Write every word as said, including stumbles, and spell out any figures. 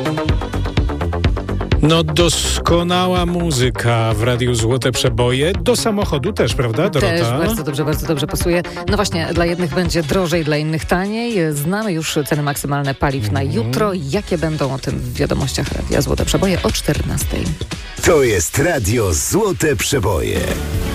No doskonała muzyka w Radiu Złote Przeboje. Do samochodu też, prawda, Dorota? Też bardzo dobrze, bardzo dobrze pasuje. No właśnie, dla jednych będzie drożej, dla innych taniej. Znamy już ceny maksymalne paliw mm. na jutro. Jakie będą, o tym w wiadomościach Radia Złote Przeboje o czternastej. To jest Radio Złote Przeboje.